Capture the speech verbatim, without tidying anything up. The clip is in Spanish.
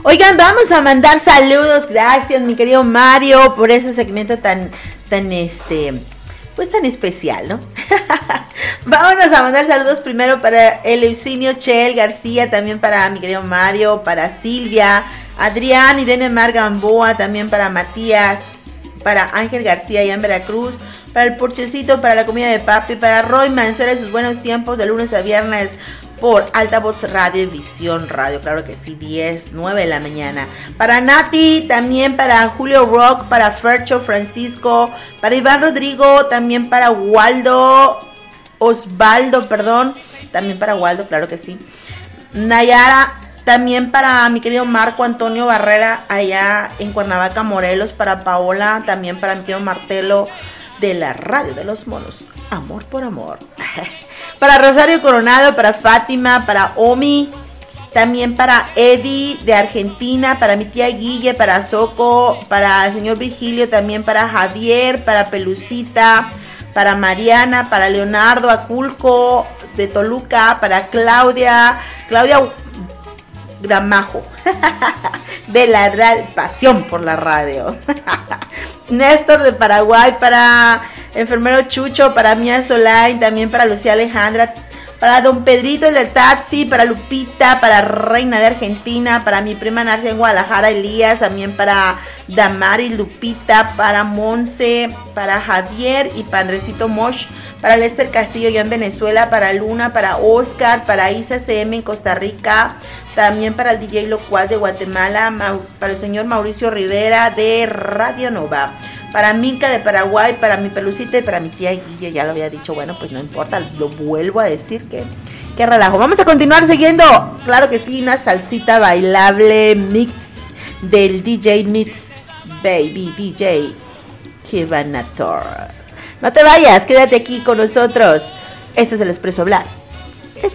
Oigan, vamos a mandar saludos. Gracias, mi querido Mario, por ese segmento tan, tan, este, pues tan especial, ¿no? Vámonos a mandar saludos primero para Eleusinio Chel García, también para mi querido Mario, para Silvia, Adrián, Irene Mar Gamboa, también para Matías, para Ángel García allá en Veracruz, para el Porchecito, para la comida de papi, para Roy Mancera y sus buenos tiempos de lunes a viernes por Altavoz Radio y Visión Radio, claro que sí, diez, nueve de la mañana. Para Nati, también para Julio Rock, para Fercho Francisco, para Iván Rodrigo, también para Waldo, Osvaldo, perdón, también para Waldo, claro que sí. Nayara, también para mi querido Marco Antonio Barrera, allá en Cuernavaca, Morelos, para Paola, también para mi querido Martelo de la Radio de los Monos, Amor por Amor. Para Rosario Coronado, para Fátima, para Omi, también para Eddie de Argentina, para mi tía Guille, para Soco, para el señor Virgilio, también para Javier, para Pelucita, para Mariana, para Leonardo Aculco de Toluca, para Claudia, Claudia Gramajo, de la Pasión por la Radio. Néstor de Paraguay, para Enfermero Chucho, para Mía Solain, también para Lucía Alejandra, para Don Pedrito el del taxi, para Lupita, para Reina de Argentina, para mi prima Narcia en Guadalajara, Elías, también para Damari Lupita, para Monse, para Javier y para Andresito Mosh, para Lester Castillo ya en Venezuela, para Luna, para Oscar, para Isa C M en Costa Rica, también para el D J Locuaz de Guatemala, para el señor Mauricio Rivera de Radio Nova, para Milka de Paraguay, para mi Pelucita y para mi tía Guille, ya lo había dicho, bueno, pues no importa, lo vuelvo a decir, que, que relajo. Vamos a continuar siguiendo, claro que sí, una salsita bailable mix del D J Mix Baby D J Kivanator. No te vayas, quédate aquí con nosotros. Este es el Expreso Blast.